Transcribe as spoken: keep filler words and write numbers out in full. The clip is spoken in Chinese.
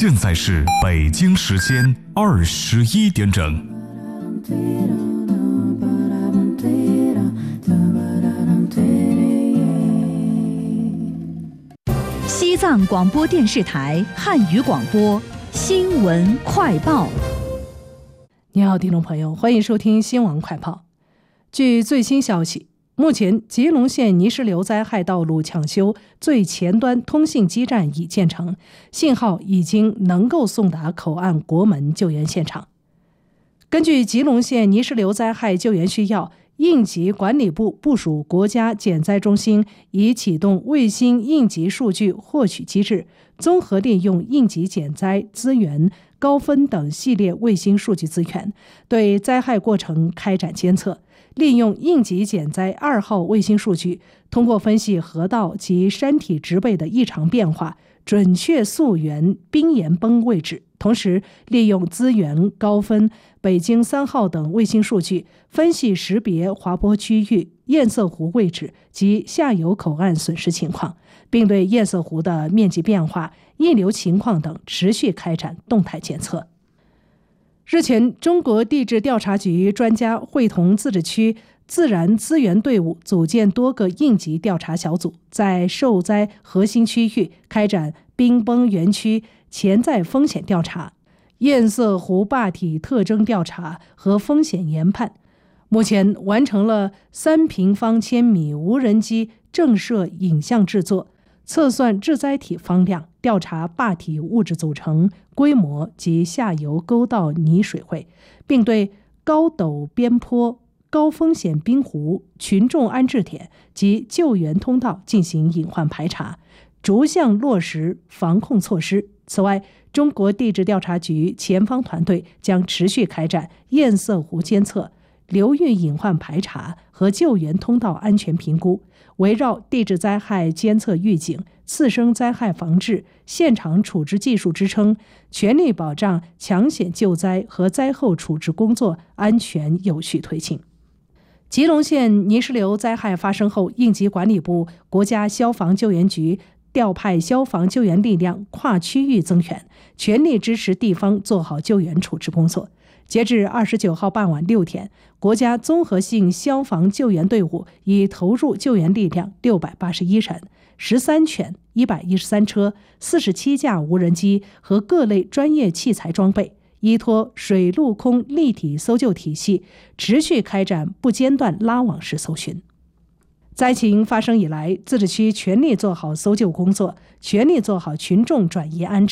现在是北京时间二十一点整。 西藏广播电视台汉语广播新闻快报。 你好，听众朋友，欢迎收听新闻快报。据最新消息，目前吉隆县泥石流灾害道路抢修最前端通信基站已建成，信号已经能够送达口岸国门救援现场。根据吉隆县泥石流灾害救援需要，应急管理部部署国家减灾中心，已启动卫星应急数据获取机制，综合利用应急减灾资源、高分等系列卫星数据资源，对灾害过程开展监测。利用应急减灾二号卫星数据，通过分析河道及山体植被的异常变化，准确溯源冰岩崩位置，同时利用资源高分北京三号等卫星数据，分析识别滑坡区域、堰塞湖位置及下游口岸损失情况，并对堰塞湖的面积变化、溢流情况等持续开展动态监测。日前，中国地质调查局专家会同自治区自然资源队伍，组建多个应急调查小组，在受灾核心区域开展冰崩园区潜在风险调查、堰塞湖坝体特征调查和风险研判。目前完成了三平方千米无人机正摄影像制作，测算致灾体方量，调查坝体物质组成、规模及下游沟道泥水位，并对高陡边坡、高风险冰湖、群众安置点及救援通道进行隐患排查，逐项落实防控措施。此外，中国地质调查局前方团队将持续开展堰塞湖监测、流域隐患排查和救援通道安全评估，围绕地质灾害监测预警、次生灾害防治、现场处置技术支撑，全力保障抢险救灾和灾后处置工作安全有序推进。吉隆县泥石流灾害发生后，应急管理部、国家消防救援局调派消防救援力量跨区域增援，全力支持地方做好救援处置工作。截至二十九号傍晚六点，国家综合性消防救援队伍已投入救援力量六百八十一人、十三犬、一百一十三车、四十七架无人机和各类专业器材装备，依托水陆空立体搜救体系，持续开展不间断拉网式搜寻。灾情发生以来，自治区全力做好搜救工作，全力做好群众转移安置。